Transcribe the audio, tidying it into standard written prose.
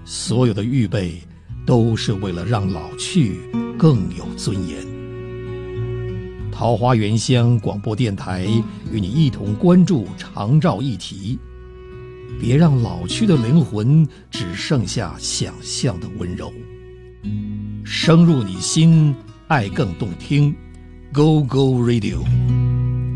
所有的预备都是为了让老去更有尊严。桃花源乡广播电台与你一同关注长照议题，别让老去的灵魂只剩下想象的温柔。深入你心，爱更动听。Go Go Radio。